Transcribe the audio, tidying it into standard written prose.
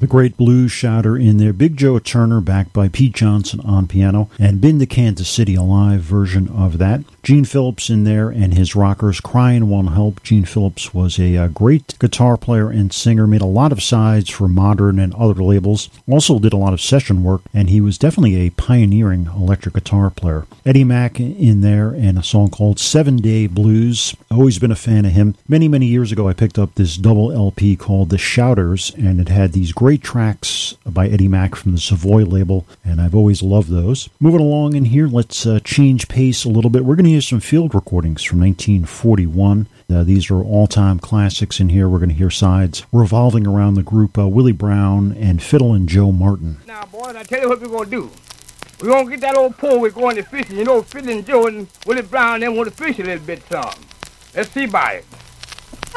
great blues shouter in there, Big Joe Turner, backed by Pete Johnson on piano, and Been to Kansas City, a live version of that. Gene Phillips in there and his rockers, Crying Won't Help. Gene Phillips was a great guitar player and singer, made a lot of sides for Modern and other labels, also did a lot of session work, and he was definitely a pioneering electric guitar player. Eddie Mack in there and a song called 7 Day Blues. Always been a fan of him. Many, many years ago, I picked up this double LP called The Shouters, and it had these great tracks by Eddie Mack from the Savoy label, and I've always loved those. Moving along in here, let's change pace a little bit. We're going to hear some field recordings from 1941. These are all-time classics in here. We're going to hear sides revolving around the group Willie Brown and Fiddlin' Joe Martin. Now, boys, I tell you what we're going to do. We're going to get that old pole we're going to fishing. You know, Fiddlin' Joe and Willie Brown, them want to fish a little bit some. Let's see about it.